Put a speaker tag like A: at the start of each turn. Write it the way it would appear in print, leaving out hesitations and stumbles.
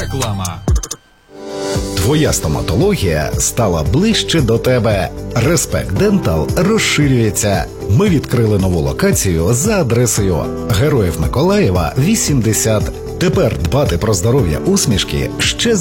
A: Реклама.
B: Твоя стоматологія стала ближче до тебе. Респект Дентал розширюється. Ми відкрили нову локацію за адресою Героїв Миколаєва, 80. Тепер дбати про здоров'я усмішки ще